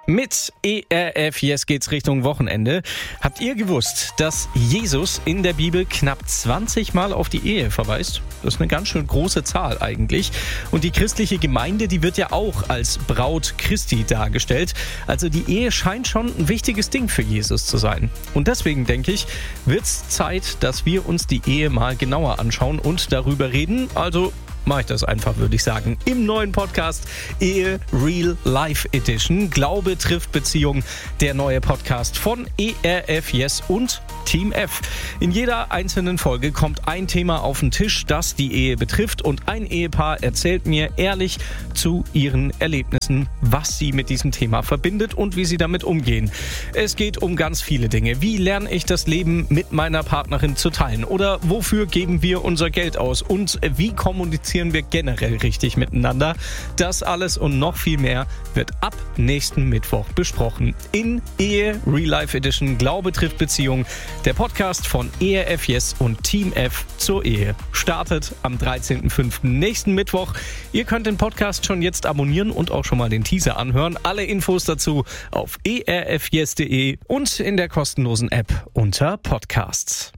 Mit ERF Yes geht's Richtung Wochenende. Habt ihr gewusst, dass Jesus in der Bibel knapp 20 Mal auf die Ehe verweist? Das ist eine ganz schön große Zahl eigentlich. Und die christliche Gemeinde, die wird ja auch als Braut Christi dargestellt. Also die Ehe scheint schon ein wichtiges Ding für Jesus zu sein. Und deswegen denke ich, wird's Zeit, dass wir uns die Ehe mal genauer anschauen und darüber reden. Also mache ich das einfach, würde ich sagen. Im neuen Podcast Ehe Real Life Edition. Glaube trifft Beziehung. Der neue Podcast von ERF Yes und Team F. In jeder einzelnen Folge kommt ein Thema auf den Tisch, das die Ehe betrifft. Und ein Ehepaar erzählt mir ehrlich zu ihren Erlebnissen, was sie mit diesem Thema verbindet und wie sie damit umgehen. Es geht um ganz viele Dinge. Wie lerne ich das Leben mit meiner Partnerin zu teilen? Oder wofür geben wir unser Geld aus? Und wie kommunizieren wir generell richtig miteinander? Das alles und noch viel mehr wird ab nächsten Mittwoch besprochen. In Ehe Real Life Edition Glaube trifft Beziehung. Der Podcast von ERF Yes und Team F zur Ehe. Startet am 13.05. nächsten Mittwoch. Ihr könnt den Podcast schon jetzt abonnieren und auch schon mal den Teaser anhören. Alle Infos dazu auf erfyes.de und in der kostenlosen App unter Podcasts.